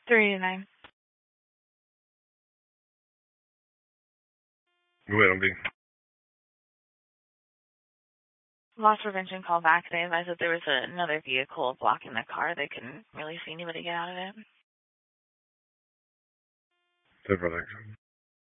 389. Go ahead, I'm being. Loss prevention called back. They advised that there was another vehicle blocking the car. They couldn't really see anybody get out of it. 10-4.